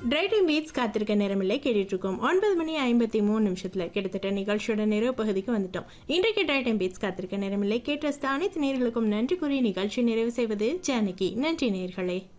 Try time beats காத்திருக்க நேரமில்லை கேட்டுட்டு இருக்கோம். 9:53 கிட்டத்தட்ட நிகழ்ச்சியோட நிறைவு பகுதிக்கு வந்துட்டோம். இன்றைக்கு டிரை டைம் பீட்ஸ் காத்திருக்க நேரமில்லை கேட்ட அனைத்து நேயர்களுக்கும் நன்றி கூறி நிகழ்ச்சி நிறைவு செய்வது ஜானகி. நன்றி நேயர்களே.